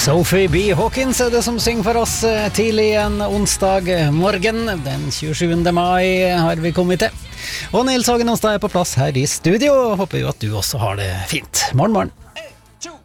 Sophie B. Hawkins er det som synger for oss tidlig en onsdag morgen. Den 27. mai har vi kommet til. Og Nils Hagen Onsdag er på plass her i studio. Håper jo at du også har det fint. Morgen, morgen.